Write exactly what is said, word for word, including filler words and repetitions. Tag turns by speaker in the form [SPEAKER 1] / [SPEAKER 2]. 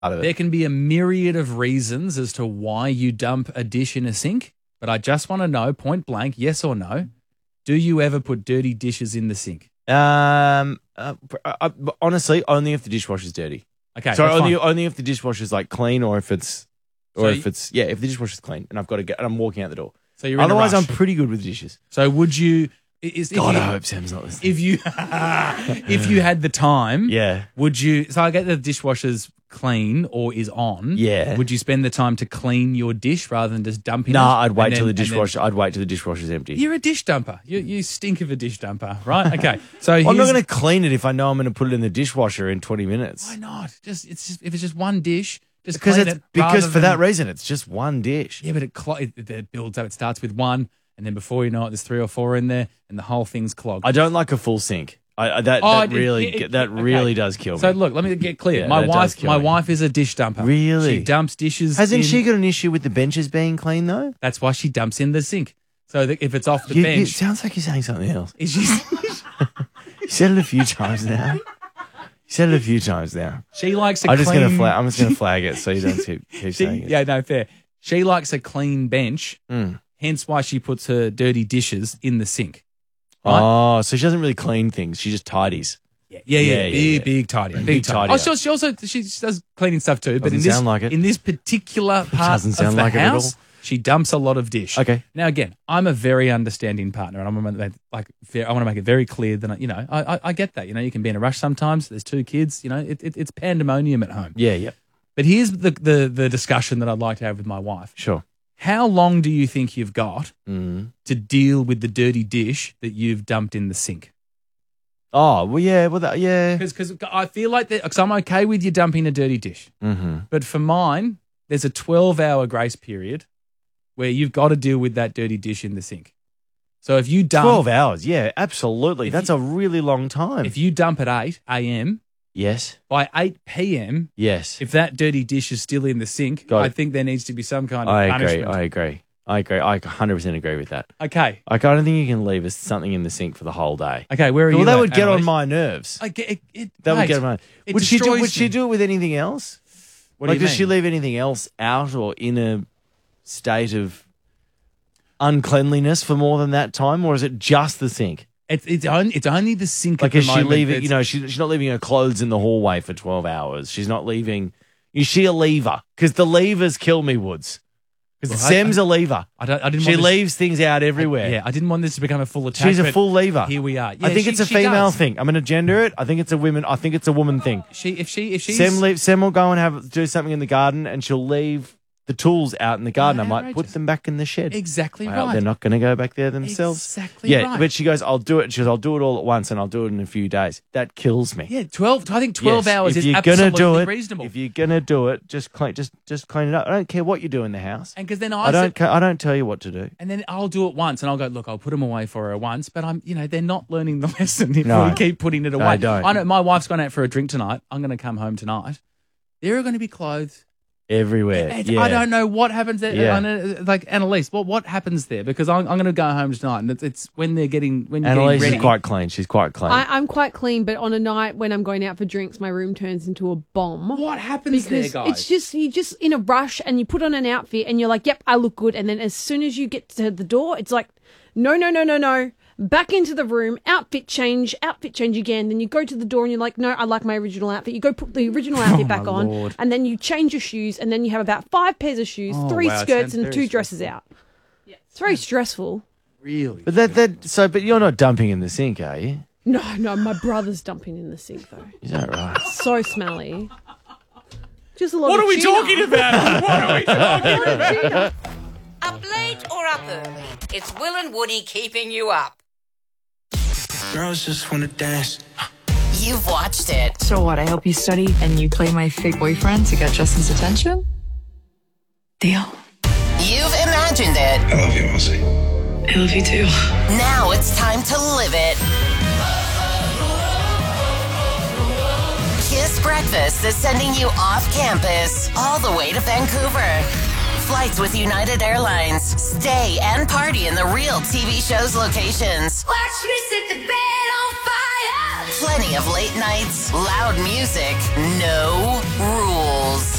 [SPEAKER 1] Out of it.
[SPEAKER 2] There can be a myriad of reasons as to why you dump a dish in a sink, but I just want to know, point blank, yes or no, do you ever put dirty dishes in the sink?
[SPEAKER 1] Um, uh, uh, honestly, only if the dishwasher's dirty.
[SPEAKER 2] Okay,
[SPEAKER 1] so
[SPEAKER 2] that's
[SPEAKER 1] only
[SPEAKER 2] fine.
[SPEAKER 1] only if the dishwasher's like clean, or if it's, or
[SPEAKER 2] So
[SPEAKER 1] if
[SPEAKER 2] you-
[SPEAKER 1] it's yeah, if the dishwasher's clean, and I've got to get, and I'm walking out the door.
[SPEAKER 2] So you're in a
[SPEAKER 1] Otherwise, I'm
[SPEAKER 2] rush.
[SPEAKER 1] pretty good with dishes.
[SPEAKER 2] So would you? Is, if
[SPEAKER 1] God,
[SPEAKER 2] you,
[SPEAKER 1] I hope Sam's not listening.
[SPEAKER 2] If you, if you had the time,
[SPEAKER 1] Yeah.
[SPEAKER 2] would you? So I get the dishwasher's clean or is on.
[SPEAKER 1] Yeah.
[SPEAKER 2] Would you spend the time to clean your dish rather than just dumping?
[SPEAKER 1] No,
[SPEAKER 2] it?
[SPEAKER 1] I'd wait
[SPEAKER 2] And
[SPEAKER 1] till
[SPEAKER 2] then-
[SPEAKER 1] the
[SPEAKER 2] and then-
[SPEAKER 1] dishwasher. I'd wait till the dishwasher's empty.
[SPEAKER 2] You're a dish dumper. You you stink of a dish dumper, right? Okay. So
[SPEAKER 1] I'm not
[SPEAKER 2] here's-
[SPEAKER 1] going to clean it if I know I'm going to put it in the dishwasher in twenty minutes.
[SPEAKER 2] Why not? Just it's just, if it's just one dish, just
[SPEAKER 1] Because
[SPEAKER 2] clean
[SPEAKER 1] it's
[SPEAKER 2] it
[SPEAKER 1] because
[SPEAKER 2] rather
[SPEAKER 1] for
[SPEAKER 2] than-
[SPEAKER 1] that reason, it's just one dish.
[SPEAKER 2] Yeah, but it, clo- it, it builds up. It starts with one, and then before you know it, there's three or four in there, and the whole thing's clogged.
[SPEAKER 1] I don't like a full sink. I, I that,
[SPEAKER 2] Oh,
[SPEAKER 1] that
[SPEAKER 2] it-
[SPEAKER 1] really
[SPEAKER 2] it- it-
[SPEAKER 1] that
[SPEAKER 2] okay.
[SPEAKER 1] really does kill me.
[SPEAKER 2] So look, let me get clear.
[SPEAKER 1] Yeah,
[SPEAKER 2] my
[SPEAKER 1] that does
[SPEAKER 2] wife,
[SPEAKER 1] kill
[SPEAKER 2] my
[SPEAKER 1] me.
[SPEAKER 2] wife is a dish dumper.
[SPEAKER 1] Really?
[SPEAKER 2] She dumps dishes.
[SPEAKER 1] Hasn't
[SPEAKER 2] in-
[SPEAKER 1] she got an issue with the benches being clean though?
[SPEAKER 2] That's why she dumps in the sink. So that if it's off the
[SPEAKER 1] You- you-
[SPEAKER 2] bench,
[SPEAKER 1] it sounds like you're saying something else.
[SPEAKER 2] is she?
[SPEAKER 1] You said it a few times now. You said it a few times now.
[SPEAKER 2] She likes a
[SPEAKER 1] I'm just
[SPEAKER 2] clean.
[SPEAKER 1] gonna flag. I'm just gonna flag it so you don't keep, keep
[SPEAKER 2] She,
[SPEAKER 1] saying it.
[SPEAKER 2] yeah, no, fair. She likes a clean bench.
[SPEAKER 1] Mm.
[SPEAKER 2] Hence why she puts her dirty dishes in the sink. Right?
[SPEAKER 1] Oh, so she doesn't really clean things. She just tidies.
[SPEAKER 2] Yeah, yeah, yeah,
[SPEAKER 1] Yeah, yeah,
[SPEAKER 2] big,
[SPEAKER 1] yeah.
[SPEAKER 2] big tidy, big,
[SPEAKER 1] Big
[SPEAKER 2] tidy.
[SPEAKER 1] tidier.
[SPEAKER 2] Oh, she, she also she does cleaning stuff too, but
[SPEAKER 1] Doesn't
[SPEAKER 2] in this
[SPEAKER 1] sound like it.
[SPEAKER 2] in this particular part
[SPEAKER 1] doesn't sound
[SPEAKER 2] of the
[SPEAKER 1] like it at
[SPEAKER 2] house,
[SPEAKER 1] all.
[SPEAKER 2] she dumps a lot of dish.
[SPEAKER 1] Okay.
[SPEAKER 2] Now again, I'm a very understanding partner, and I'm gonna make, like fair- I want to make it very clear that I, you know I, I I get that. You know, you can be in a rush sometimes. There's two kids. You know, it, it, it's pandemonium at home.
[SPEAKER 1] Yeah, yeah.
[SPEAKER 2] But here's the, the the discussion that I'd like to have with my wife.
[SPEAKER 1] Sure.
[SPEAKER 2] How long do you think you've got
[SPEAKER 1] Mm.
[SPEAKER 2] to deal with the dirty dish that you've dumped in the sink?
[SPEAKER 1] Oh, well, yeah, well, that, yeah.
[SPEAKER 2] Because I feel like that, because I'm okay with you dumping a dirty dish.
[SPEAKER 1] Mm-hmm.
[SPEAKER 2] But for mine, there's a twelve-hour grace period where you've got to deal with that dirty dish in the sink. So if you dump
[SPEAKER 1] twelve hours, yeah, absolutely.
[SPEAKER 2] If
[SPEAKER 1] That's
[SPEAKER 2] you-
[SPEAKER 1] a really long time.
[SPEAKER 2] if you dump at eight a.m.,
[SPEAKER 1] yes,
[SPEAKER 2] by eight p.m.,
[SPEAKER 1] yes.
[SPEAKER 2] if that dirty dish is still in the sink,
[SPEAKER 1] Got
[SPEAKER 2] I
[SPEAKER 1] it.
[SPEAKER 2] think there needs to be some kind of
[SPEAKER 1] I agree.
[SPEAKER 2] punishment.
[SPEAKER 1] I agree. I agree. I one hundred percent agree with that.
[SPEAKER 2] Okay.
[SPEAKER 1] Like, I don't think you can leave us something in the sink for the whole day.
[SPEAKER 2] Okay, where are
[SPEAKER 1] Well,
[SPEAKER 2] you
[SPEAKER 1] that
[SPEAKER 2] at,
[SPEAKER 1] would get on
[SPEAKER 2] Annalise?
[SPEAKER 1] my nerves.
[SPEAKER 2] I get, it, it,
[SPEAKER 1] That would
[SPEAKER 2] mate,
[SPEAKER 1] get on my.
[SPEAKER 2] it
[SPEAKER 1] Would she do?
[SPEAKER 2] destroys
[SPEAKER 1] Would she
[SPEAKER 2] me.
[SPEAKER 1] do it with anything else?
[SPEAKER 2] What do
[SPEAKER 1] like,
[SPEAKER 2] you
[SPEAKER 1] does she
[SPEAKER 2] mean?
[SPEAKER 1] leave anything else out or in a state of uncleanliness for more than that time, or is it just the sink?
[SPEAKER 2] It's it's only it's only the sink.
[SPEAKER 1] Like,
[SPEAKER 2] at
[SPEAKER 1] is
[SPEAKER 2] the
[SPEAKER 1] she
[SPEAKER 2] moment
[SPEAKER 1] leaving?
[SPEAKER 2] that's-
[SPEAKER 1] You know, she, she's not leaving her clothes in the hallway for twelve hours. She's not leaving. Is she a leaver? Because the levers kill me, Woods. Because
[SPEAKER 2] Well, I-
[SPEAKER 1] Sam's a lever.
[SPEAKER 2] I don't. I didn't.
[SPEAKER 1] She
[SPEAKER 2] want this,
[SPEAKER 1] leaves things out everywhere.
[SPEAKER 2] Yeah, I didn't want this to become a full attack.
[SPEAKER 1] She's a
[SPEAKER 2] but
[SPEAKER 1] full lever.
[SPEAKER 2] Here we are. Yeah,
[SPEAKER 1] I think
[SPEAKER 2] she-
[SPEAKER 1] it's a
[SPEAKER 2] she
[SPEAKER 1] female
[SPEAKER 2] does.
[SPEAKER 1] thing. I'm going to gender it. I think it's a women. I think it's a woman thing.
[SPEAKER 2] She if she if she's
[SPEAKER 1] Sam, leave, Sam will go and have do something in the garden, and she'll leave the tools out in the garden.
[SPEAKER 2] Oh,
[SPEAKER 1] I'm like, put
[SPEAKER 2] outrageous.
[SPEAKER 1] them back in the shed.
[SPEAKER 2] exactly
[SPEAKER 1] Well,
[SPEAKER 2] right.
[SPEAKER 1] they're not going to go back there themselves.
[SPEAKER 2] Exactly
[SPEAKER 1] yeah,
[SPEAKER 2] right.
[SPEAKER 1] but she goes, I'll do it. She goes, I'll do it all at once, and I'll do it in a few days. That kills me.
[SPEAKER 2] Yeah, twelve. I think twelve
[SPEAKER 1] Yes,
[SPEAKER 2] hours
[SPEAKER 1] if
[SPEAKER 2] is
[SPEAKER 1] you're
[SPEAKER 2] absolutely
[SPEAKER 1] gonna do it,
[SPEAKER 2] reasonable.
[SPEAKER 1] If you're gonna do it, just clean, just just clean it up. I don't care what you do in the house.
[SPEAKER 2] and because then I,
[SPEAKER 1] I don't.
[SPEAKER 2] said,
[SPEAKER 1] ca- I don't tell you what to do.
[SPEAKER 2] and then I'll do it once, and I'll go, look, I'll put them away for her once, but I'm, you know, they're not learning the lesson if
[SPEAKER 1] No.
[SPEAKER 2] we keep putting it away.
[SPEAKER 1] don't.
[SPEAKER 2] I know my wife's gone out for a drink tonight. I'm going to come home tonight. There are going to be clothes.
[SPEAKER 1] Everywhere.
[SPEAKER 2] It's-
[SPEAKER 1] yeah.
[SPEAKER 2] I don't know what happens there.
[SPEAKER 1] Yeah.
[SPEAKER 2] I know, like Annalise, what what happens there? Because I'm, I'm going to go home tonight, and it's, it's when they're getting when you're
[SPEAKER 1] Annalise
[SPEAKER 2] getting
[SPEAKER 1] is
[SPEAKER 2] ready.
[SPEAKER 1] quite clean. She's quite clean.
[SPEAKER 3] I, I'm quite clean, but on a night when I'm going out for drinks, my room turns into a bomb.
[SPEAKER 2] What happens
[SPEAKER 3] Because
[SPEAKER 2] there, guys?
[SPEAKER 3] it's just you're just in a rush and you put on an outfit and you're like, "Yep, I look good." And then as soon as you get to the door, it's like, "No, no, no, no, no." Back into the room, outfit change, outfit change again. Then you go to the door and you're like, "No, I like my original outfit." You go put the original outfit
[SPEAKER 2] Oh,
[SPEAKER 3] back
[SPEAKER 2] my
[SPEAKER 3] on,
[SPEAKER 2] Lord.
[SPEAKER 3] and then you change your shoes, and then you have about five pairs of shoes,
[SPEAKER 2] Oh,
[SPEAKER 3] three
[SPEAKER 2] wow, it
[SPEAKER 3] skirts,
[SPEAKER 2] sounds
[SPEAKER 3] and
[SPEAKER 2] very
[SPEAKER 3] two dresses out. It's very stressful.
[SPEAKER 2] really.
[SPEAKER 1] but that that so. But you're not dumping in the sink, are you?
[SPEAKER 3] No, no, my brother's dumping in the sink though.
[SPEAKER 1] Is that right?
[SPEAKER 3] So smelly. Just a lot
[SPEAKER 2] What
[SPEAKER 3] of
[SPEAKER 2] are we
[SPEAKER 3] tuna.
[SPEAKER 2] talking about? What are we talking about?
[SPEAKER 4] Up late or up early, it's Will and Woody keeping you up.
[SPEAKER 5] Girls just wanna dance.
[SPEAKER 4] You've watched it.
[SPEAKER 6] So what? I help you study and you play my fake boyfriend to get Justin's attention? Deal.
[SPEAKER 4] You've imagined it.
[SPEAKER 5] I love you, Ozzy.
[SPEAKER 6] I love you too.
[SPEAKER 4] Now it's time to live it. Kiss Breakfast is sending you off campus, all the way to Vancouver. Flights with United Airlines. Stay and party in the real T V show's locations.
[SPEAKER 7] Watch me set the bed on fire.
[SPEAKER 4] Plenty of late nights, loud music, no rules.